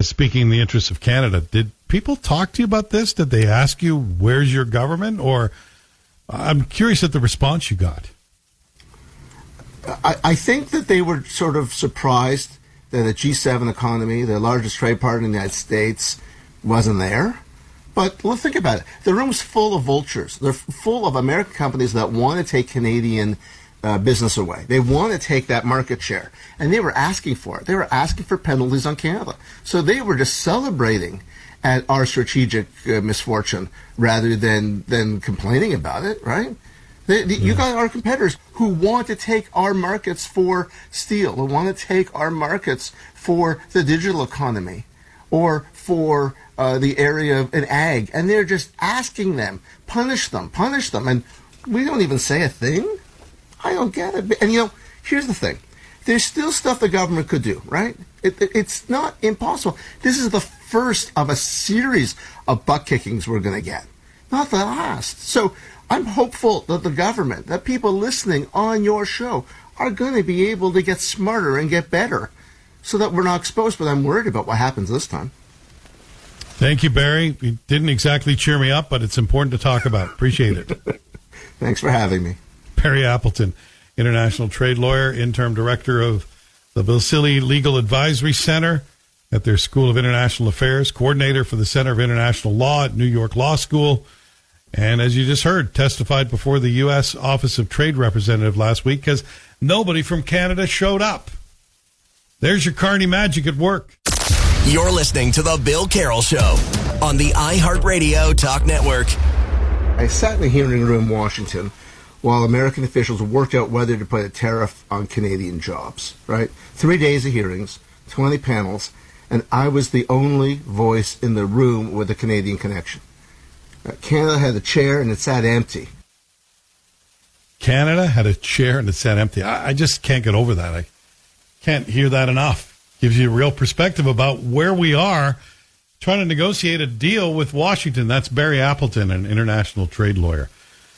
speaking in the interests of Canada, did people talk to you about this? Did they ask you, where's your government? Or I'm curious at the response you got. I think that they were sort of surprised that the G7 economy, the largest trade partner in the United States, wasn't there. But let's think about it. The room's full of vultures. They're full of American companies that want to take Canadian business away. They want to take that market share. And they were asking for it. They were asking for penalties on Canada. So they were just celebrating at our strategic misfortune rather than complaining about it, right? You got our competitors who want to take our markets for steel, who want to take our markets for the digital economy or for the area of an ag, and they're just asking them, punish them, and we don't even say a thing. I don't get it. And here's the thing: there's still stuff the government could do, right? It's not impossible. This is the first of a series of butt kickings we're going to get, not the last. So I'm hopeful that the government, that people listening on your show are going to be able to get smarter and get better so that we're not exposed, but I'm worried about what happens this time. Thank you, Barry. You didn't exactly cheer me up, but it's important to talk about. Appreciate it. Thanks for having me. Barry Appleton, international trade lawyer, interim director of the Vasily Legal Advisory Center at their School of International Affairs, coordinator for the Center of International Law at New York Law School, and as you just heard, testified before the U.S. Office of Trade Representative last week because nobody from Canada showed up. There's your Carney magic at work. You're listening to The Bill Carroll Show on the iHeartRadio Talk Network. I sat in a hearing room in Washington while American officials worked out whether to put a tariff on Canadian jobs, right? 3 days of hearings, 20 panels, and I was the only voice in the room with a Canadian connection. Canada had a chair and it sat empty. Canada had a chair and it sat empty. I just can't get over that. I can't hear that enough. Gives you a real perspective about where we are trying to negotiate a deal with Washington. That's Barry Appleton, an international trade lawyer.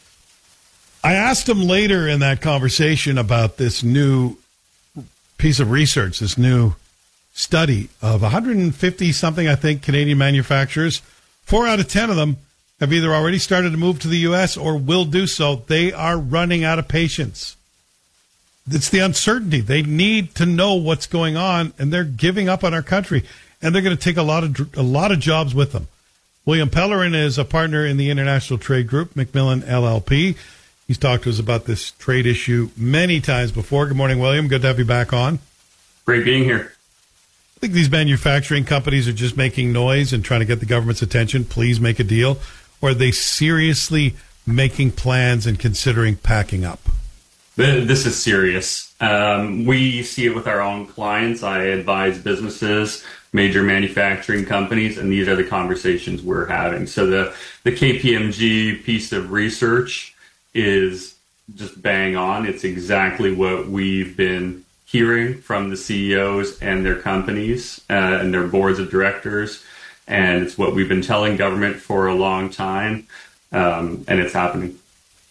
I asked him later in that conversation about this new piece of research, this new study of 150-something, I think, Canadian manufacturers. 4 out of 10 of them have either already started to move to the U.S. or will do so. They are running out of patience. It's the uncertainty. They need to know what's going on, and they're giving up on our country, and they're going to take a lot of jobs with them. William Pellerin is a partner in the International Trade Group, Macmillan LLP. He's talked to us about this trade issue many times before. Good morning, William. Good to have you back on. Great being here. I think these manufacturing companies are just making noise and trying to get the government's attention. Please make a deal. Or are they seriously making plans and considering packing up? This is serious. We see it with our own clients. I advise businesses, major manufacturing companies, and these are the conversations we're having. So the KPMG piece of research is just bang on. It's exactly what we've been hearing from the CEOs and their companies and their boards of directors. And it's what we've been telling government for a long time, and it's happening.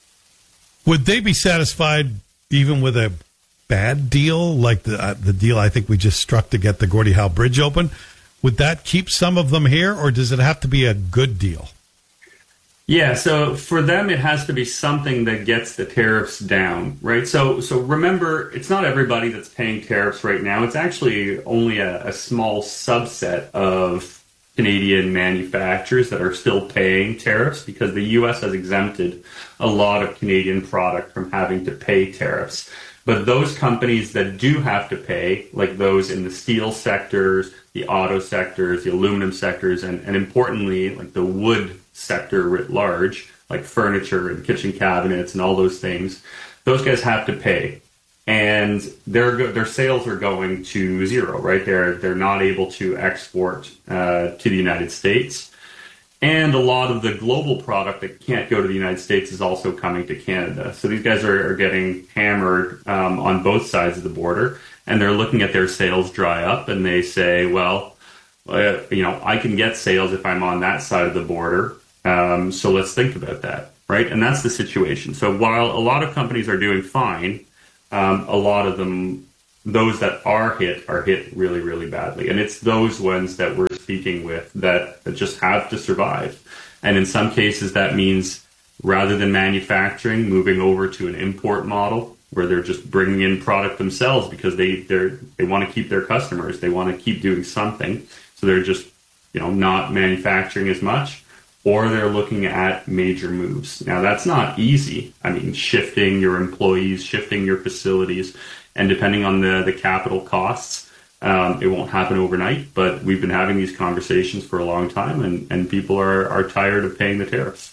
Would they be satisfied even with a bad deal, like the deal I think we just struck to get the Gordie Howe Bridge open? Would that keep some of them here, or does it have to be a good deal? Yeah, so for them, it has to be something that gets the tariffs down, right? So remember, it's not everybody that's paying tariffs right now. It's actually only a small subset of Canadian manufacturers that are still paying tariffs because the U.S. has exempted a lot of Canadian product from having to pay tariffs. But those companies that do have to pay, like those in the steel sectors, the auto sectors, the aluminum sectors, and importantly, like the wood sector writ large, like furniture and kitchen cabinets and all those things, those guys have to pay. And their sales are going to zero, right? They're not able to export to the United States. And a lot of the global product that can't go to the United States is also coming to Canada. So these guys are getting hammered on both sides of the border, and they're looking at their sales dry up, and they say, well, I can get sales if I'm on that side of the border, so let's think about that, right? And that's the situation. So while a lot of companies are doing fine, a lot of them, those that are hit really, really badly. And it's those ones that we're speaking with that just have to survive. And in some cases, that means rather than manufacturing, moving over to an import model where they're just bringing in product themselves because they want to keep their customers. They want to keep doing something. So they're just, not manufacturing as much, or they're looking at major moves. Now, that's not easy. I mean, shifting your employees, shifting your facilities, and depending on the capital costs, it won't happen overnight. But we've been having these conversations for a long time, and people are tired of paying the tariffs.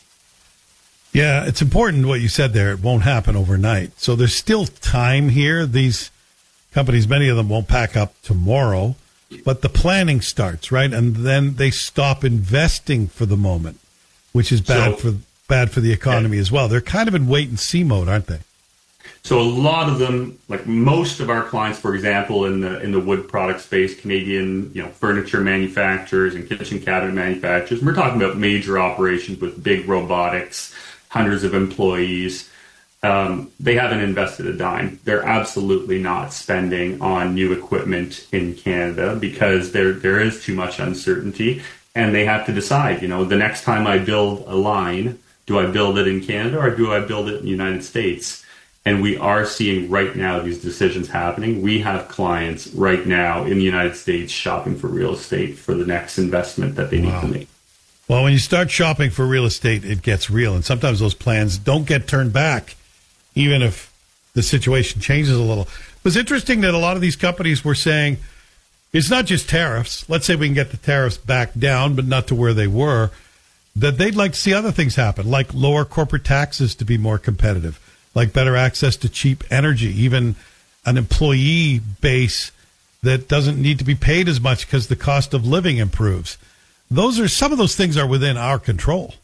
Yeah, it's important what you said there. It won't happen overnight. So there's still time here. These companies, many of them won't pack up tomorrow, but the planning starts, right? And then they stop investing for the moment, which is bad for the economy as well. They're kind of in wait and see mode, aren't they? So a lot of them, like most of our clients, for example, in the wood product space, Canadian, furniture manufacturers and kitchen cabinet manufacturers, we're talking about major operations with big robotics, hundreds of employees. They haven't invested a dime. They're absolutely not spending on new equipment in Canada because there is too much uncertainty, and they have to decide, the next time I build a line, do I build it in Canada or do I build it in the United States? And we are seeing right now these decisions happening. We have clients right now in the United States shopping for real estate for the next investment that they need to make. Well, when you start shopping for real estate, it gets real. And sometimes those plans don't get turned back, even if the situation changes a little. It was interesting that a lot of these companies were saying, it's not just tariffs. Let's say we can get the tariffs back down, but not to where they were, that they'd like to see other things happen, like lower corporate taxes to be more competitive, like better access to cheap energy, even an employee base that doesn't need to be paid as much because the cost of living improves. Some of those things are within our control.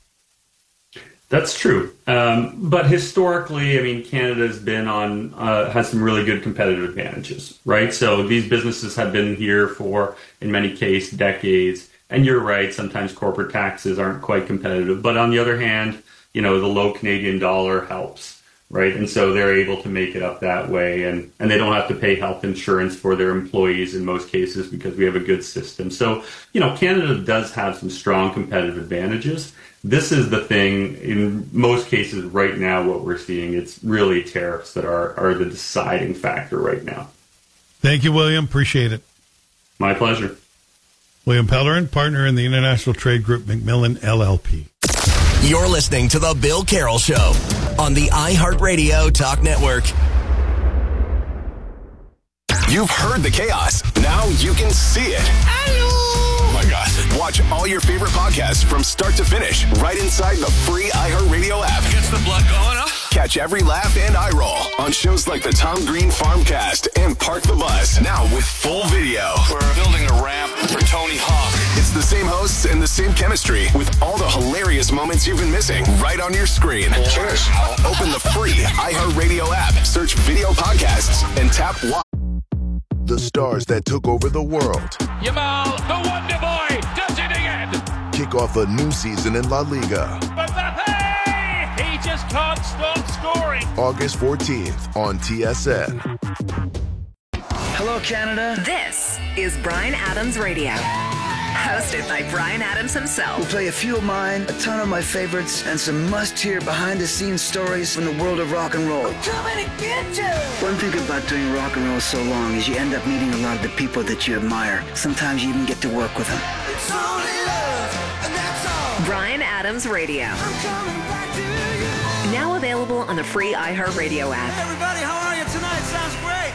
That's true. But historically, I mean, Canada's been has some really good competitive advantages, right? So these businesses have been here for, in many cases, decades. And you're right, sometimes corporate taxes aren't quite competitive. But on the other hand, the low Canadian dollar helps, right? And so they're able to make it up that way. And they don't have to pay health insurance for their employees in most cases because we have a good system. So, Canada does have some strong competitive advantages. This is the thing, in most cases right now, what we're seeing, it's really tariffs that are the deciding factor right now. Thank you, William. Appreciate it. My pleasure. William Pellerin, partner in the International Trade Group McMillan LLP. You're listening to The Bill Carroll Show on the iHeartRadio Talk Network. You've heard the chaos. Now you can see it. Oh my God. Watch all your favorite podcasts from start to finish right inside the free iHeartRadio app. Gets the blood going, huh? Catch every laugh and eye roll on shows like the Tom Green Farmcast and Park the Bus. Now with full video. We're building a ramp for Tony Hawk. It's the same hosts and the same chemistry with all the hilarious moments you've been missing right on your screen. Cheers. Open the free iHeartRadio app, search video podcasts, and tap watch. The stars that took over the world. Yamal, the Wonder Boy, does it again. Kick off a new season in La Liga. Mbappe, he just can't stop scoring. August 14th on TSN. Hello, Canada. This is Bryan Adams Radio. Hosted by Bryan Adams himself. We'll play a few of mine, a ton of my favorites, and some must-hear behind-the-scenes stories from the world of rock and roll. I'm coming to get you! One thing about doing rock and roll so long is you end up meeting a lot of the people that you admire. Sometimes you even get to work with them. It's only love, and that's all. Bryan Adams Radio. I'm coming back to you. Now available on the free iHeartRadio app. Hey everybody, how are you tonight? Sounds great.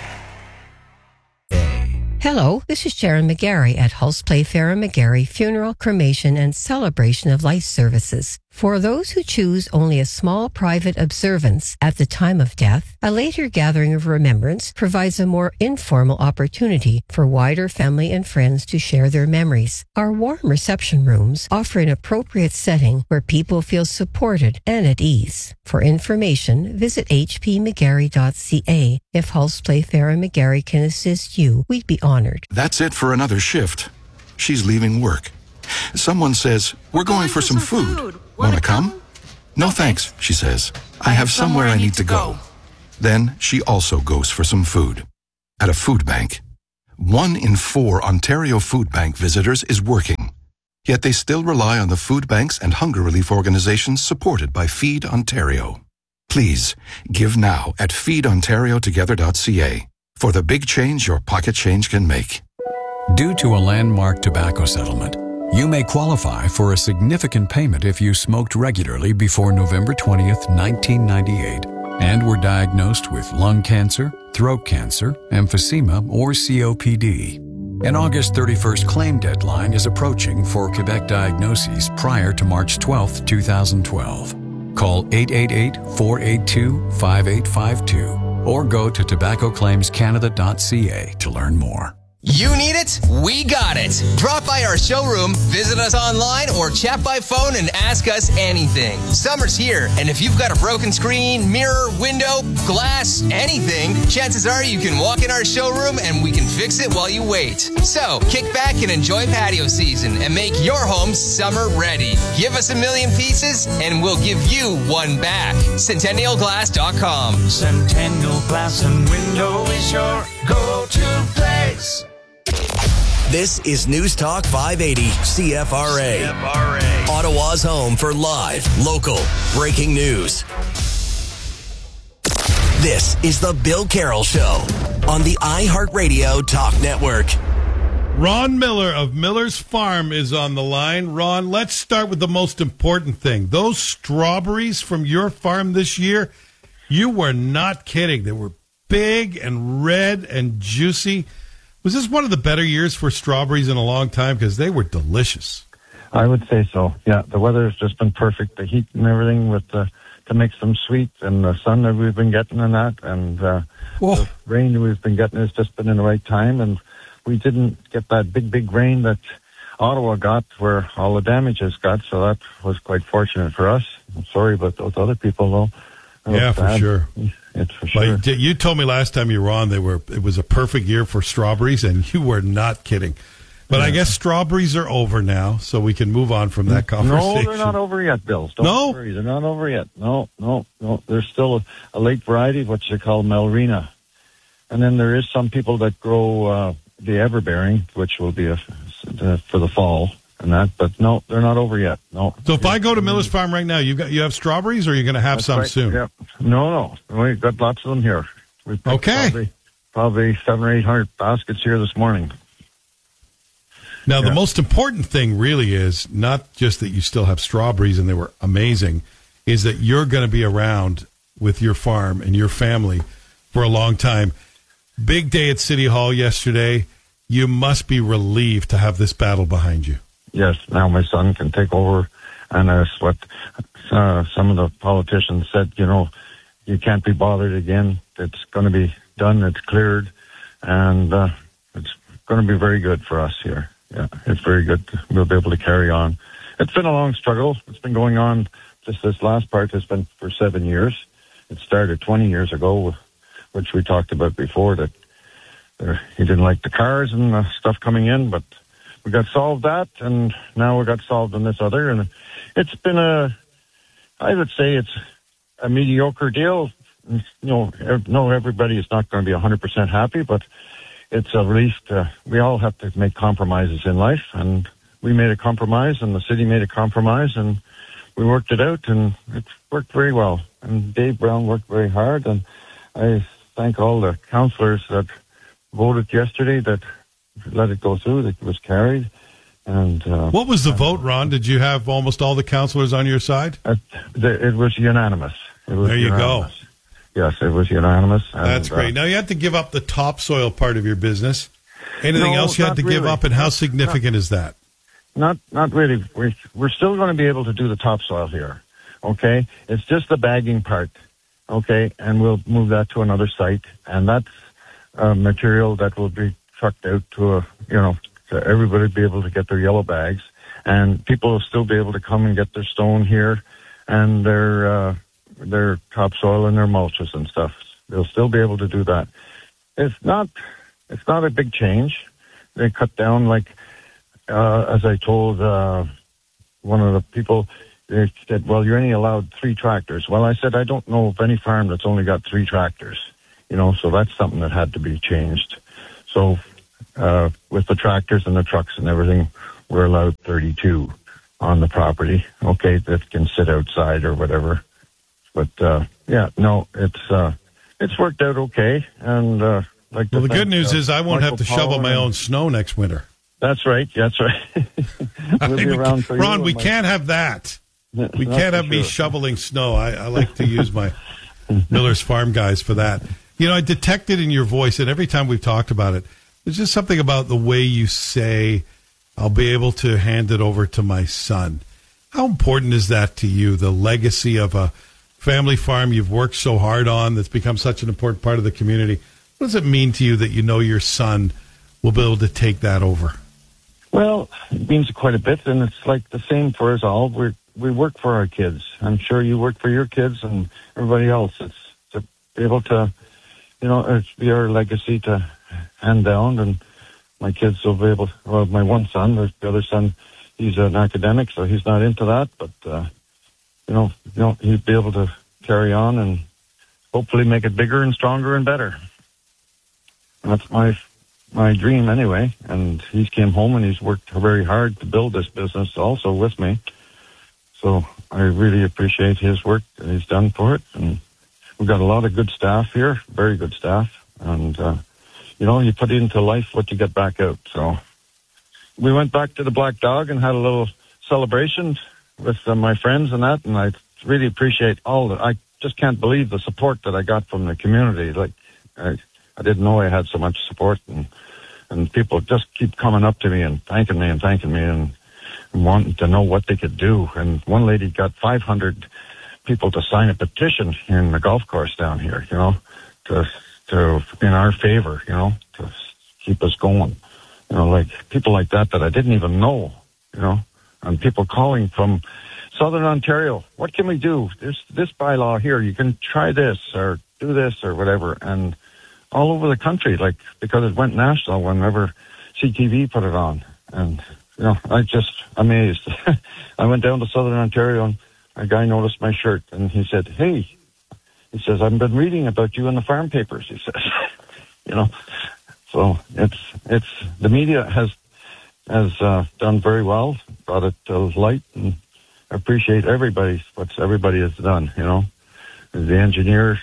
Hello, this is Sharon McGarry at Hulse Playfair and McGarry Funeral, Cremation, and Celebration of Life Services. For those who choose only a small private observance at the time of death, a later gathering of remembrance provides a more informal opportunity for wider family and friends to share their memories. Our warm reception rooms offer an appropriate setting where people feel supported and at ease. For information, visit hpmcgarry.ca. If Hulse Playfair and McGarry can assist you, we'd be honored. That's it for another shift. She's leaving work. Someone says, "We're going for some food. Wanna come?" "No thanks," she says. "I have somewhere I need to go." Then she also goes for some food. At a food bank. 1 in 4 Ontario Food Bank visitors is working. Yet they still rely on the food banks and hunger relief organizations supported by Feed Ontario. Please, give now at feedontariotogether.ca for the big change your pocket change can make. Due to a landmark tobacco settlement, you may qualify for a significant payment if you smoked regularly before November 20th, 1998, and were diagnosed with lung cancer, throat cancer, emphysema, or COPD. An August 31st claim deadline is approaching for Quebec diagnoses prior to March 12th, 2012. Call 888-482-5852 or go to tobaccoclaimscanada.ca to learn more. You need it? We got it. Drop by our showroom, visit us online, or chat by phone and ask us anything. Summer's here, and if you've got a broken screen, mirror, window, glass, anything, chances are you can walk in our showroom and we can fix it while you wait. So, kick back and enjoy patio season and make your home summer ready. Give us 1 million pieces and we'll give you one back. CentennialGlass.com. Centennial Glass and Window is your go-to place. This is News Talk 580 CFRA. Ottawa's home for live, local, breaking news. This is the Bill Carroll Show on the iHeartRadio Talk Network. Ron Miller of Miller's Farm is on the line. Ron, let's start with the most important thing. Those strawberries from your farm this year, you were not kidding. They were big and red and juicy. Was this one of the better years for strawberries in a long time? Because they were delicious. I would say so. Yeah, the weather has just been perfect. The heat and everything to make them sweet, and the sun that we've been getting and that, and the rain we've been getting has just been in the right time. And we didn't get that big rain that Ottawa got where all the damages got, so that was quite fortunate for us. I'm sorry about those other people, though. Yeah, for sure. It's for sure. But you told me last time you were on it was a perfect year for strawberries, and you were not kidding. But I guess strawberries are over now, so we can move on from that conversation. No, they're not over yet, Bill. Don't worry, they're not over yet. No. There's still a late variety, what you call Melrina. And then there is some people that grow the everbearing, which will be for the fall. And that, but no, they're not over yet. No. So if I go to Miller's Farm right now, you have strawberries, or you're going to have some soon? Yeah. No, we've got lots of them here. We've picked probably 700 or 800 baskets here this morning. Now, the most important thing really is not just that you still have strawberries and they were amazing, is that you're going to be around with your farm and your family for a long time. Big day at City Hall yesterday. You must be relieved to have this battle behind you. Yes, now my son can take over, and that's what some of the politicians said, you can't be bothered again. It's going to be done, it's cleared, and it's going to be very good for us here. Yeah, it's very good. We'll be able to carry on. It's been a long struggle. It's been going on, just this last part has been for 7 years. It started 20 years ago, which we talked about before, that he didn't like the cars and stuff coming in, but we got solved that, and now we got solved on this other, and it's been I would say it's a mediocre deal. No, everybody is not going to be 100% happy, but it's at least we all have to make compromises in life, and we made a compromise, and the city made a compromise, and we worked it out, and it worked very well. And Dave Brown worked very hard, and I thank all the councillors that voted yesterday that let it go through, that it was carried. And what was the vote, Ron? Did you have almost all the councillors on your side? It was unanimous. There you go. Yes, it was unanimous. That's great. Now, you had to give up the topsoil part of your business. Anything else you had to give up, and how significant is that? Not really. We're still going to be able to do the topsoil here, okay? It's just the bagging part, okay? And we'll move that to another site, and that's material that will be trucked out to to everybody be able to get their yellow bags, and people will still be able to come and get their stone here and their topsoil and their mulches and stuff. They'll still be able to do that. It's not a big change. They cut down, like as I told one of the people, they said, well, you're only allowed 3 tractors. Well, I said, I don't know of any farm that's only got 3 tractors, so that's something that had to be changed. So with the tractors and the trucks and everything, we're allowed 32 on the property. Okay, that can sit outside or whatever. But it's worked out okay. And the good news is I won't have to shovel my own snow next winter. That's right. We'll be around for Ron, we can't have that. We can't have me shoveling snow. I like to use my Miller's Farm guys for that. I detected in your voice, and every time we've talked about it, there's just something about the way you say, I'll be able to hand it over to my son. How important is that to you, the legacy of a family farm you've worked so hard on that's become such an important part of the community? What does it mean to you that your son will be able to take that over? Well, it means quite a bit, and it's like the same for us all. We work for our kids. I'm sure you work for your kids and everybody else. It's to be able to, it's be our legacy to hand down, and my kids will be able, my one son, the other son, he's an academic, so he's not into that, but, he'd be able to carry on and hopefully make it bigger and stronger and better. And that's my dream anyway, and he's came home and he's worked very hard to build this business also with me. So I really appreciate his work that he's done for it. And we've got a lot of good staff here, very good staff. And, you put into life what you get back out. So we went back to the Black Dog and had a little celebration with my friends and that. And I really appreciate all that. I just can't believe the support that I got from the community. Like, I didn't know I had so much support, and people just keep coming up to me and thanking me and wanting to know what they could do. And one lady got 500 people to sign a petition in the golf course down here, to in our favor, to keep us going. Like people like that I didn't even know, and people calling from Southern Ontario. What can we do? There's this bylaw here. You can try this or do this or whatever. And all over the country, like, because it went national whenever CTV put it on. And, I just amazed. I went down to Southern Ontario and a guy noticed my shirt and he said, hey, he says, I've been reading about you in the farm papers, he says. So it's the media has done very well, brought it to light, and I appreciate what everybody has done, the engineers,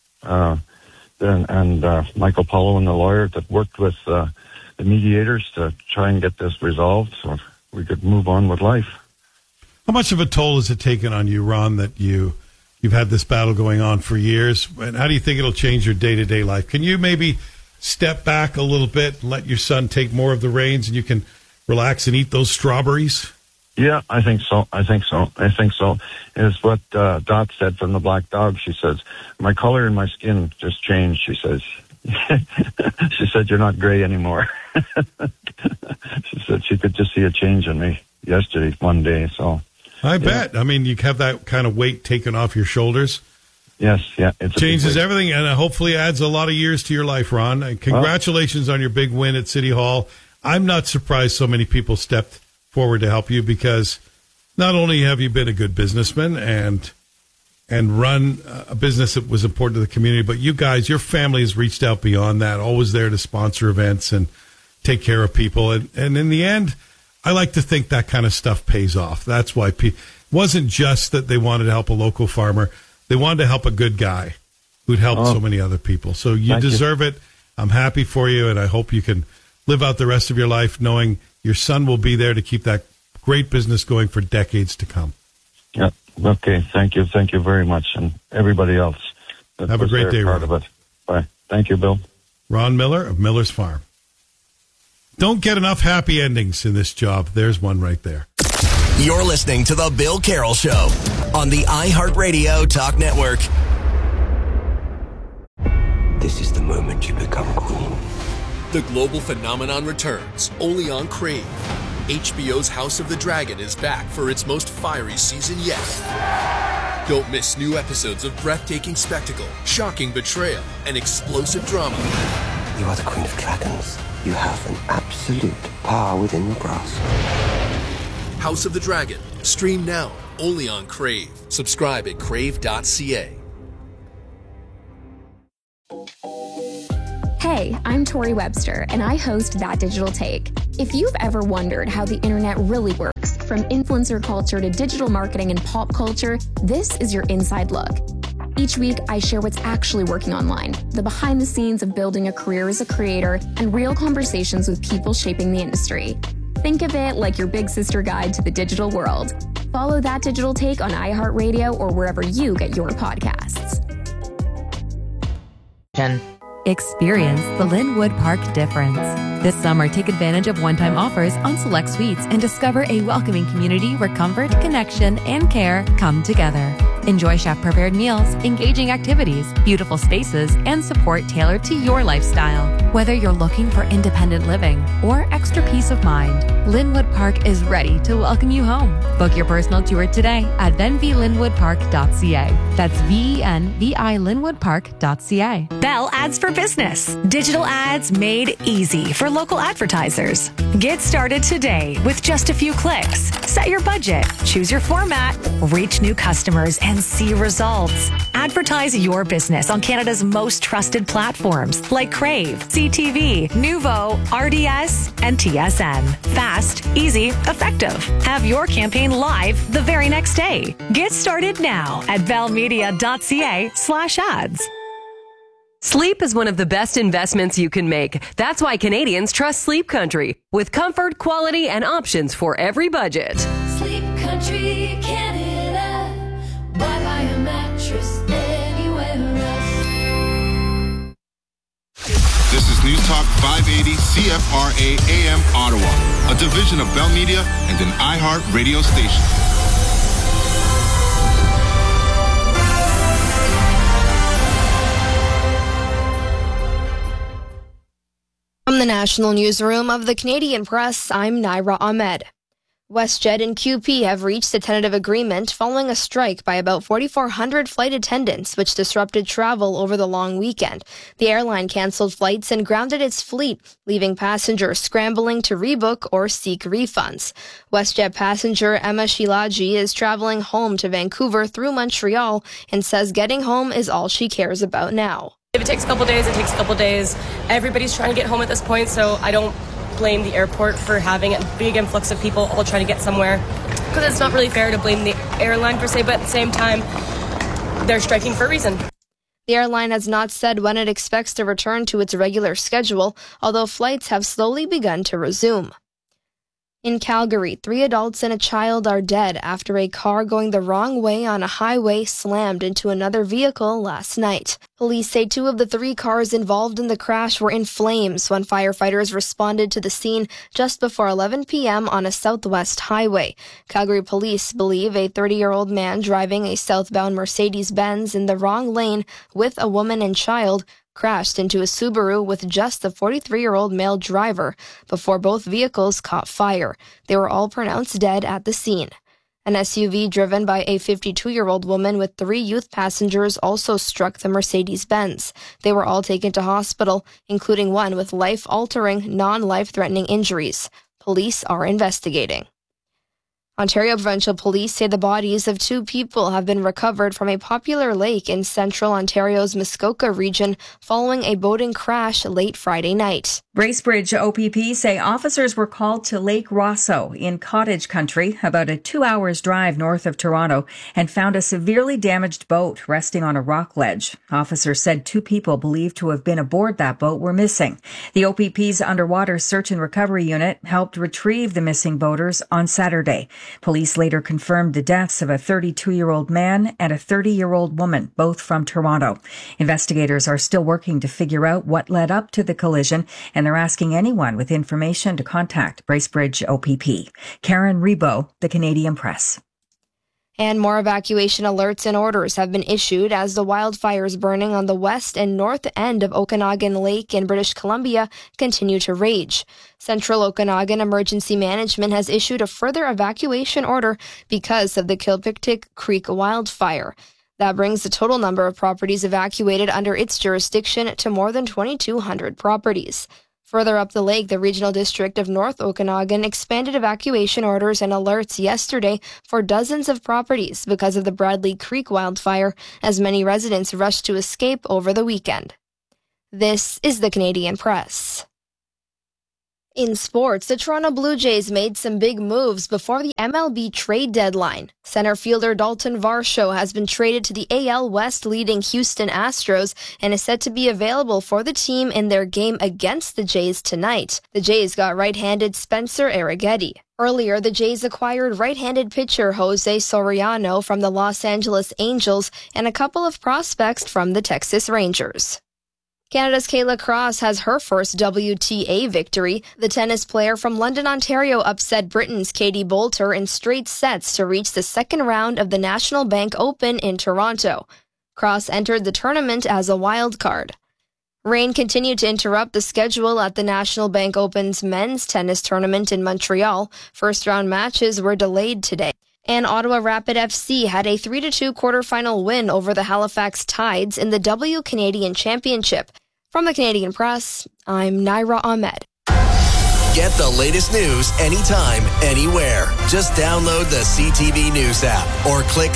and Michael Paulo and the lawyer that worked with the mediators to try and get this resolved so we could move on with life. How much of a toll has it taken on you, Ron, that you've had this battle going on for years? And how do you think it'll change your day-to-day life? Can you maybe step back a little bit and let your son take more of the reins and you can relax and eat those strawberries? Yeah, I think so. It's what Dot said from the Black Dog. She says, my color in my skin just changed, she says. She said, you're not gray anymore. She said she could just see a change in me yesterday, one day. So I bet. I mean, you have that kind of weight taken off your shoulders. Yes, yeah. It changes everything, and hopefully adds a lot of years to your life, Ron. And congratulations on your big win at City Hall. I'm not surprised so many people stepped forward to help you, because not only have you been a good businessman and run a business that was important to the community, but you guys, your family has reached out beyond that, always there to sponsor events and take care of people. And in the end, I like to think that kind of stuff pays off. That's why it wasn't just that they wanted to help a local farmer. They wanted to help a good guy who'd helped so many other people. So you deserve it. I'm happy for you, and I hope you can live out the rest of your life knowing your son will be there to keep that great business going for decades to come. Yeah. Okay. Thank you. Thank you very much. And everybody else. Have a great day, Ron. Of it. Bye. Thank you, Bill. Ron Miller of Miller's Farm. Don't get enough happy endings in this job. There's one right there. You're listening to The Bill Carroll Show on the iHeartRadio Talk Network. This is the moment you become queen. The global phenomenon returns only on Crave. HBO's House of the Dragon is back for its most fiery season yet. Don't miss new episodes of breathtaking spectacle, shocking betrayal, and explosive drama. You are the Queen of Dragons. You have an absolute power within your grasp. House of the Dragon. Stream now, only on Crave. Subscribe at crave.ca. Hey, I'm Tori Webster, and I host That Digital Take. If you've ever wondered how the internet really works, from influencer culture to digital marketing and pop culture, this is your inside look. Each week, I share what's actually working online, the behind the scenes of building a career as a creator, and real conversations with people shaping the industry. Think of it like your big sister guide to the digital world. Follow That Digital Take on iHeartRadio or wherever you get your podcasts. Experience the Linwood Park difference. This summer, take advantage of one-time offers on select suites and discover a welcoming community where comfort, connection, and care come together. Enjoy chef-prepared meals, engaging activities, beautiful spaces, and support tailored to your lifestyle. Whether you're looking for independent living or extra peace of mind, Linwood Park is ready to welcome you home. Book your personal tour today at venvilinwoodpark.ca. That's VENVI linwoodpark.ca. Bell Ads for Business. Digital ads made easy for local advertisers. Get started today with just a few clicks. Set your budget, choose your format, reach new customers, and see results. Advertise your business on Canada's most trusted platforms like Crave, CTV, Nuvo, RDS, and TSN. Fast, easy, effective. Have your campaign live the very next day. Get started now at bellmedia.ca/ads. Sleep is one of the best investments you can make. That's why Canadians trust Sleep Country, with comfort, quality, and options for every budget. Sleep Country, Canada. Why buy a mattress anywhere else? This is News Talk 580 CFRA AM Ottawa, a division of Bell Media and an iHeart radio station. From the National Newsroom of the Canadian Press, I'm Naira Ahmed. WestJet and QP have reached a tentative agreement following a strike by about 4,400 flight attendants, which disrupted travel over the long weekend. The airline canceled flights and grounded its fleet, leaving passengers scrambling to rebook or seek refunds. WestJet passenger Emma Shilaji is traveling home to Vancouver through Montreal and says getting home is all she cares about now. If it takes a couple days, it takes a couple days. Everybody's trying to get home at this point, so I don't blame the airport for having a big influx of people all trying to get somewhere, because it's not really fair to blame the airline per se, but at the same time, they're striking for a reason. The airline has not said when it expects to return to its regular schedule, although flights have slowly begun to resume. In Calgary, 3 adults and a child are dead after a car going the wrong way on a highway slammed into another vehicle last night. Police say 2 of the 3 cars involved in the crash were in flames when firefighters responded to the scene just before 11 p.m. on a southwest highway. Calgary police believe a 30-year-old man driving a southbound Mercedes-Benz in the wrong lane with a woman and child crashed into a Subaru with just the 43-year-old male driver before both vehicles caught fire. They were all pronounced dead at the scene. An SUV driven by a 52-year-old woman with 3 youth passengers also struck the Mercedes-Benz. They were all taken to hospital, including one with life-altering, non-life-threatening injuries. Police are investigating. Ontario Provincial Police say the bodies of 2 people have been recovered from a popular lake in central Ontario's Muskoka region following a boating crash late Friday night. Bracebridge OPP say officers were called to Lake Rosso in Cottage Country, about a 2 hours drive north of Toronto, and found a severely damaged boat resting on a rock ledge. Officers said 2 people believed to have been aboard that boat were missing. The OPP's underwater search and recovery unit helped retrieve the missing boaters on Saturday. Police later confirmed the deaths of a 32-year-old man and a 30-year-old woman, both from Toronto. Investigators are still working to figure out what led up to the collision, and they're asking anyone with information to contact Bracebridge OPP. Karen Rebo, The Canadian Press. And more evacuation alerts and orders have been issued as the wildfires burning on the west and north end of Okanagan Lake in British Columbia continue to rage. Central Okanagan Emergency Management has issued a further evacuation order because of the Kilpictic Creek wildfire. That brings the total number of properties evacuated under its jurisdiction to more than 2,200 properties. Further up the lake, the Regional District of North Okanagan expanded evacuation orders and alerts yesterday for dozens of properties because of the Bradley Creek wildfire, as many residents rushed to escape over the weekend. This is the Canadian Press. In sports, the Toronto Blue Jays made some big moves before the MLB trade deadline. Center fielder Dalton Varsho has been traded to the AL West leading Houston Astros and is set to be available for the team in their game against the Jays tonight. The Jays got right-handed Spencer Arrighetti. Earlier, the Jays acquired right-handed pitcher Jose Soriano from the Los Angeles Angels and a couple of prospects from the Texas Rangers. Canada's Kayla Cross has her first WTA victory. The tennis player from London, Ontario upset Britain's Katie Boulter in straight sets to reach the second round of the National Bank Open in Toronto. Cross entered the tournament as a wild card. Rain continued to interrupt the schedule at the National Bank Open's men's tennis tournament in Montreal. First-round matches were delayed today. And Ottawa Rapid FC had a 3-2 quarterfinal win over the Halifax Tides in the W Canadian Championship. From the Canadian Press, I'm Naira Ahmed. Get the latest news anytime, anywhere. Just download the CTV News app or click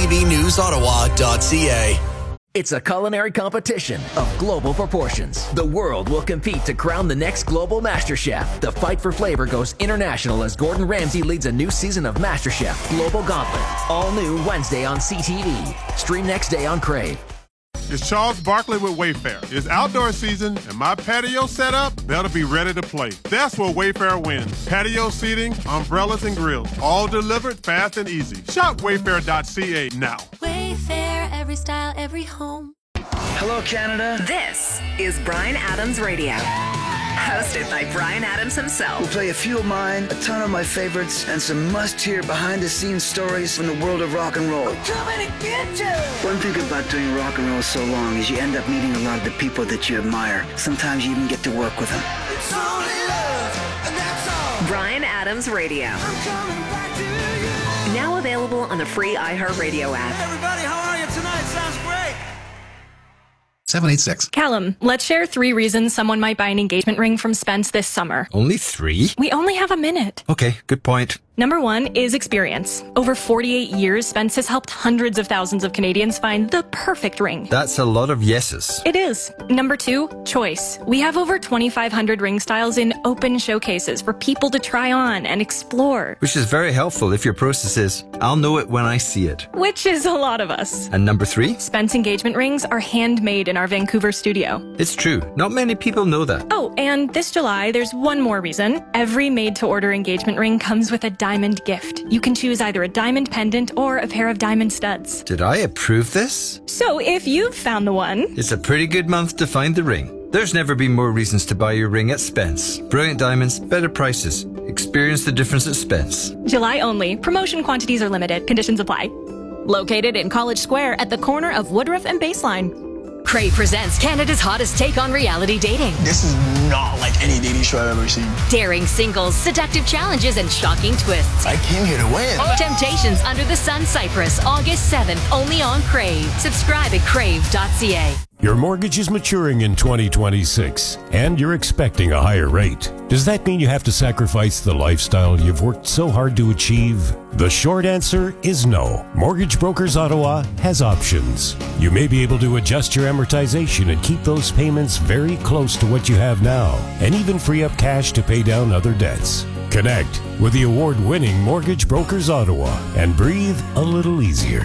ctvnewsottawa.ca. It's a culinary competition of global proportions. The world will compete to crown the next global MasterChef. The fight for flavor goes international as Gordon Ramsay leads a new season of MasterChef Global Gauntlet. All new Wednesday on CTV. Stream next day on Crave. It's Charles Barkley with Wayfair. It's outdoor season, and my patio setup better be ready to play. That's where Wayfair wins. Patio seating, umbrellas, and grills. All delivered fast and easy. Shop wayfair.ca now. Wayfair, every style, every home. Hello, Canada. This is Bryan Adams Radio. Hosted by Bryan Adams himself. We'll play a few of mine, a ton of my favorites, and some must-hear behind-the-scenes stories from the world of rock and roll. I'm coming to get you! One thing about doing rock and roll so long is you end up meeting a lot of the people that you admire. Sometimes you even get to work with them. It's only love, and that's all. Bryan Adams Radio. I'm coming back to you. Now available on the free iHeartRadio app. Hey everybody, how are you tonight? Sounds great. 786. Callum, let's share 3 reasons someone might buy an engagement ring from Spence this summer. Only 3? We only have a minute. Okay, good point. Number 1 is experience. Over 48 years, Spence has helped hundreds of thousands of Canadians find the perfect ring. That's a lot of yeses. It is. Number 2, choice. We have over 2,500 ring styles in open showcases for people to try on and explore. Which is very helpful if your process is, I'll know it when I see it. Which is a lot of us. And number 3? Spence engagement rings are handmade in our Vancouver studio. It's true. Not many people know that. Oh, and this July, there's one more reason. Every made-to-order engagement ring comes with a diamond gift. You can choose either a diamond pendant or a pair of diamond studs. Did I approve this? So if you've found the one... It's a pretty good month to find the ring. There's never been more reasons to buy your ring at Spence. Brilliant diamonds, better prices. Experience the difference at Spence. July only. Promotion quantities are limited. Conditions apply. Located in College Square at the corner of Woodruff and Baseline. Crave presents Canada's hottest take on reality dating. This is not like any dating show I've ever seen. Daring singles, seductive challenges, and shocking twists. I came here to win. Temptations Under the Sun Cyprus, August 7th, only on Crave. Subscribe at crave.ca. Your mortgage is maturing in 2026, and you're expecting a higher rate. Does that mean you have to sacrifice the lifestyle you've worked so hard to achieve? The short answer is no. Mortgage Brokers Ottawa has options. You may be able to adjust your amortization and keep those payments very close to what you have now, and even free up cash to pay down other debts. Connect with the award-winning Mortgage Brokers Ottawa and breathe a little easier.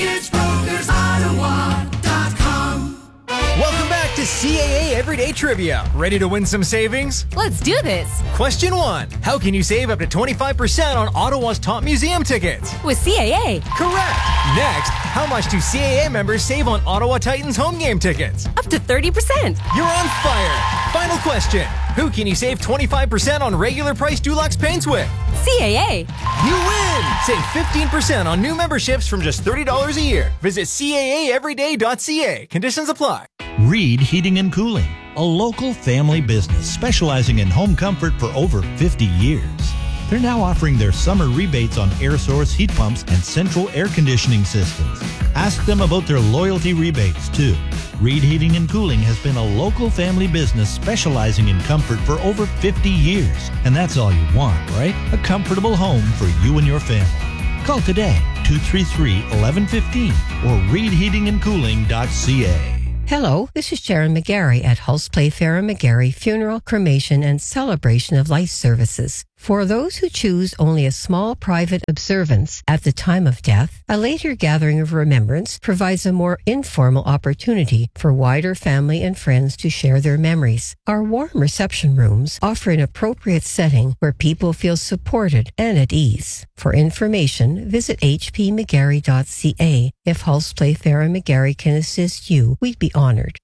MortgageBrokersOttawa.com. Welcome back to CAA Everyday Trivia. Ready to win some savings? Let's do this. Question 1. How can you save up to 25% on Ottawa's top museum tickets? With CAA. Correct. Next, how much do CAA members save on Ottawa Titans home game tickets? Up to 30%. You're on fire. Final question. Who can you save 25% on regular price Dulux paints with? CAA. You win! Save 15% on new memberships from just $30 a year. Visit CAAEveryday.ca. Conditions apply. Reed Heating and Cooling, a local family business specializing in home comfort for over 50 years. They're now offering their summer rebates on air source heat pumps and central air conditioning systems. Ask them about their loyalty rebates, too. Reed Heating and Cooling has been a local family business specializing in comfort for over 50 years. And that's all you want, right? A comfortable home for you and your family. Call today, 233-1115 or reedheatingandcooling.ca. Hello, this is Sharon McGarry at Hulse Playfair and McGarry Funeral, Cremation, and Celebration of Life Services. For those who choose only a small private observance at the time of death, a later gathering of remembrance provides a more informal opportunity for wider family and friends to share their memories. Our warm reception rooms offer an appropriate setting where people feel supported and at ease. For information, visit hpmcgarry.ca. If Hulse Playfair and McGarry can assist you, we'd be honored.